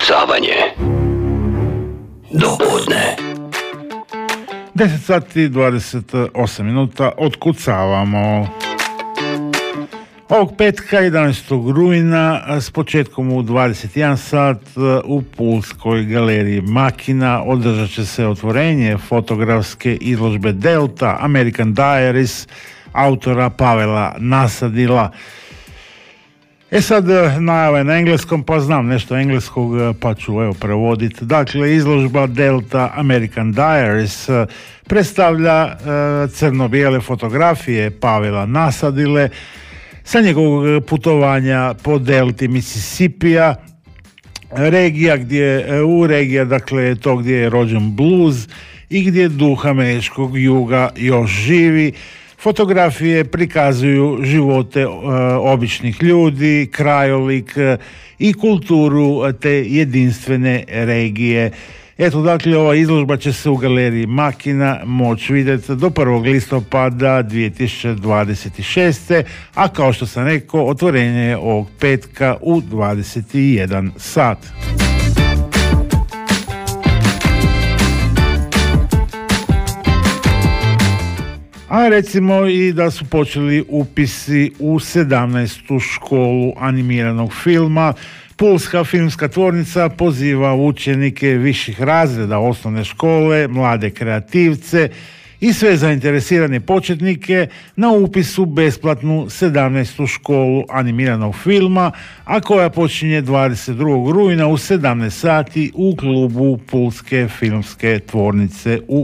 Otkucavanje. Do podne. 10 sati 28 minuta otkucavamo. Ovog petka 11. rujna s početkom u 21 sat u Pulskoj galeriji Makina održat će se otvorenje fotografske izložbe Delta American Diaries autora Pavela Nasadila. Sad najava je na engleskom, pa znam nešto engleskog, pa ću prevoditi. Dakle, izložba Delta American Diaries predstavlja crno-bijele fotografije Pavela Nasadile sa njegovog putovanja po delti Mississippija, regija dakle to gdje je rođen blues i gdje duh američkog juga još živi. Fotografije prikazuju živote običnih ljudi, krajolik i kulturu te jedinstvene regije. Eto, dakle, ova izložba će se u galeriji Makina moći vidjeti do 1. listopada 2026. A kao što sam rekao, otvorenje je ovog petka u 21 sat. A recimo i da su počeli upisi u 17. školu animiranog filma. Pulska filmska tvornica poziva učenike viših razreda osnovne škole, mlade kreativce i sve zainteresirane početnike na upisu besplatnu 17. školu animiranog filma, a koja počinje 22. rujna u 17 sati u klubu Pulske filmske tvornice u